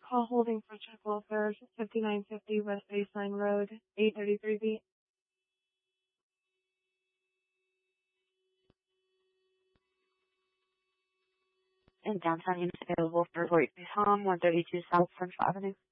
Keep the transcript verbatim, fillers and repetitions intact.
Call holding for check welfare, fifty-nine fifty West Baseline Road, eight thirty-three B. In downtown units available for Fort Tom, one thirty-two South Central Avenue.